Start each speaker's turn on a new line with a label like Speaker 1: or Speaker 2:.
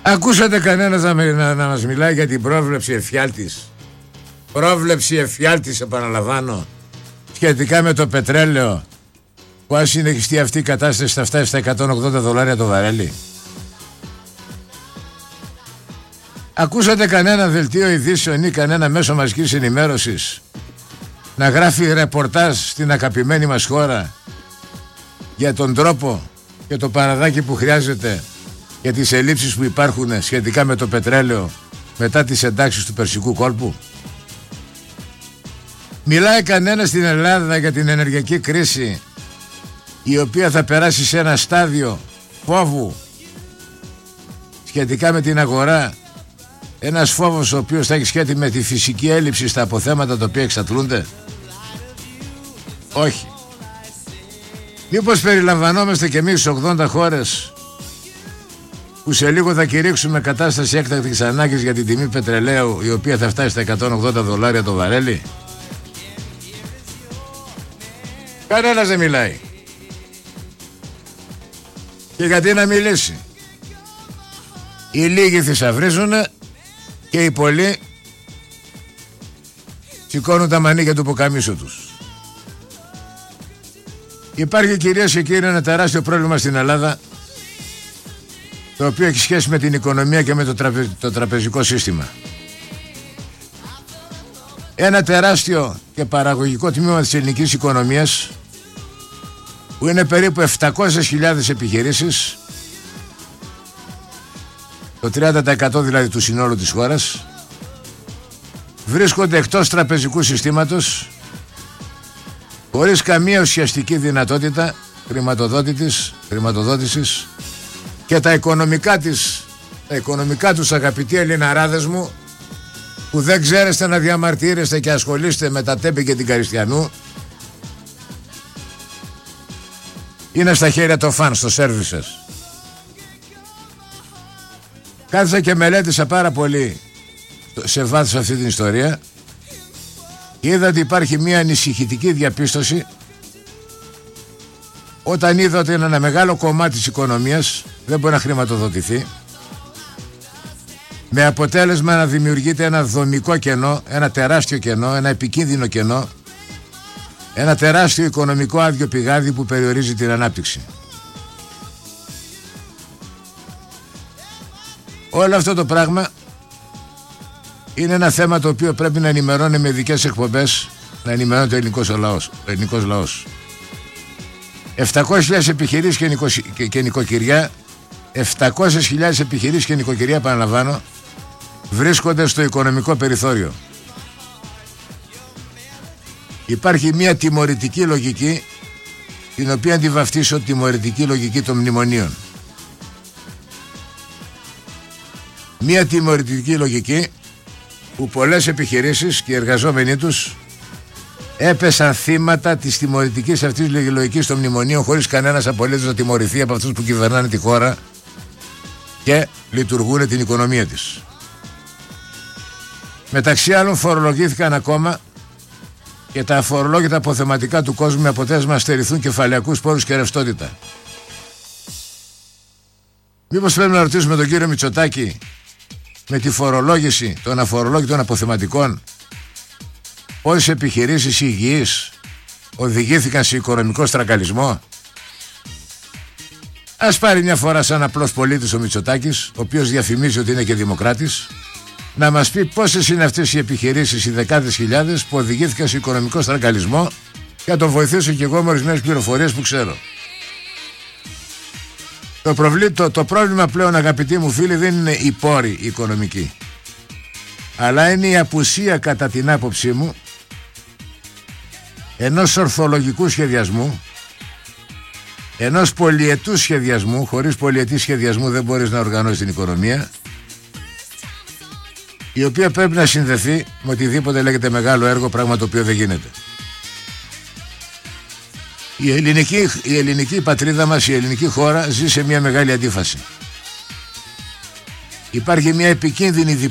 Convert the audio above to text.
Speaker 1: Ακούσατε κανένας να μας μιλάει για την πρόβλεψη εφιάλτης? Πρόβλεψη εφιάλτης, επαναλαμβάνω, σχετικά με το πετρέλαιο, που αν συνεχιστεί αυτή η κατάσταση θα φτάσει στα $180 το βαρέλι. Ακούσατε κανένα δελτίο ειδήσεων ή κανένα μέσο μαζικής ενημέρωσης να γράφει ρεπορτάζ στην αγαπημένη μας χώρα για τον τρόπο και το παραδάκι που χρειάζεται για τις ελλείψεις που υπάρχουν σχετικά με το πετρέλαιο μετά τις εντάξεις του Περσικού κόλπου? Μιλάει κανένα στην Ελλάδα για την ενεργειακή κρίση, η οποία θα περάσει σε ένα στάδιο φόβου σχετικά με την αγορά? Ένας φόβος ο οποίος θα έχει σχέση με τη φυσική έλλειψη στα αποθέματα τα οποία εξατλούνται? Όχι. Μήπως περιλαμβανόμαστε και εμείς 80 χώρες που σε λίγο θα κηρύξουμε κατάσταση έκτακτης ανάγκης για την τιμή πετρελαίου, η οποία θα φτάσει στα $180 το βαρέλι? Κανένας δεν μιλάει. Και γιατί να μιλήσει? Οι λίγοι θησαυρίζουν και οι πολλοί σηκώνουν τα μανίκια του ποκαμίσου τους. Υπάρχει, κυρίες και κύριοι, ένα τεράστιο πρόβλημα στην Ελλάδα, το οποίο έχει σχέση με την οικονομία και με το τραπεζικό σύστημα. Ένα τεράστιο και παραγωγικό τμήμα της ελληνικής οικονομίας, που είναι περίπου 700.000 επιχειρήσεις, το 30% δηλαδή του συνόλου της χώρας, βρίσκονται εκτός τραπεζικού συστήματος, χωρίς καμία ουσιαστική δυνατότητα χρηματοδότησης, και τα οικονομικά τους, αγαπητοί Ελληναράδες μου, που δεν ξέρεστε να διαμαρτύρεστε και ασχολείστε με τα Τέμπη και την Καριστιανού, είναι στα χέρια των φαν, στο σέρβις σας. Κάθισα και μελέτησα πάρα πολύ σε βάθος αυτή την ιστορία και είδα ότι υπάρχει μια ανησυχητική διαπίστωση όταν είδα ότι ένα μεγάλο κομμάτι της οικονομίας δεν μπορεί να χρηματοδοτηθεί, με αποτέλεσμα να δημιουργείται ένα δομικό κενό, ένα τεράστιο κενό, ένα επικίνδυνο κενό, ένα τεράστιο οικονομικό άδειο πηγάδι που περιορίζει την ανάπτυξη. Όλο αυτό το πράγμα είναι ένα θέμα το οποίο πρέπει να ενημερώνει με ειδικές εκπομπές, να ενημερώνει ο ελληνικός λαός. 700.000 επιχειρήσεις και νοικοκυριά, 700.000 επιχειρήσεις και νοικοκυριά, επαναλαμβάνω, βρίσκονται στο οικονομικό περιθώριο. Υπάρχει μια τιμωρητική λογική, την οποία αντιβαφτίσω τιμωρητική λογική των μνημονίων. Μια τιμωρητική λογική που πολλές επιχειρήσεις και οι εργαζόμενοι τους έπεσαν θύματα της τιμωρητικής αυτής λογικής των μνημονίων, χωρίς κανένας απολύτως να τιμωρηθεί από αυτούς που κυβερνάνε τη χώρα και λειτουργούν την οικονομία της. Μεταξύ άλλων, φορολογήθηκαν ακόμα και τα αφορολόγητα αποθεματικά του κόσμου, με αποτέλεσμα να στερηθούν κεφαλαιακούς πόρους και ρευστότητα. Μήπως πρέπει να ρωτήσουμε τον κύριο Μητσοτάκη, με τη φορολόγηση των αφορολόγητων αποθεματικών, πόσες επιχειρήσεις υγιείς οδηγήθηκαν σε οικονομικό στραγγαλισμό? Ας πάρει μια φορά σαν απλός πολίτης ο Μητσοτάκης, ο οποίος διαφημίζει ότι είναι και δημοκράτης, να μας πει πόσες είναι αυτές οι επιχειρήσεις, οι δεκάδες χιλιάδες, που οδηγήθηκαν σε οικονομικό στραγγαλισμό, και να τον βοηθήσω και εγώ με ορισμένες πληροφορίες που ξέρω. Το πρόβλημα πλέον, αγαπητοί μου φίλοι, δεν είναι οι πόροι οικονομικοί, αλλά είναι η απουσία, κατά την άποψή μου, ενός ορθολογικού σχεδιασμού, ενός πολυετού σχεδιασμού. Χωρίς πολυετή σχεδιασμού δεν μπορείς να οργανώσεις την οικονομία, η οποία πρέπει να συνδεθεί με οτιδήποτε λέγεται μεγάλο έργο, πράγμα το οποίο δεν γίνεται. Η ελληνική πατρίδα μας, η ελληνική χώρα, ζει σε μια μεγάλη αντίφαση. Υπάρχει μια επικίνδυνη